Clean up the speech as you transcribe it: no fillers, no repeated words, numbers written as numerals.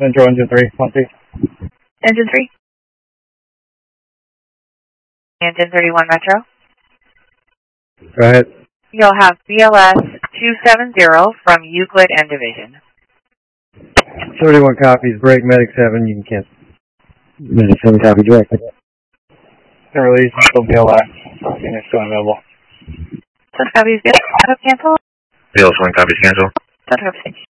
Central Engine 3, 1 2. Engine 3. Engine 31 Metro. Go ahead. You'll have BLS 270 from Euclid and Division. 31 copies, break, medic 7, you can cancel. Medic 7 copy, direct. And release until BLS, and it's still available. 10 copies, cancel. BLS 1 copies, cancel. 10 copies.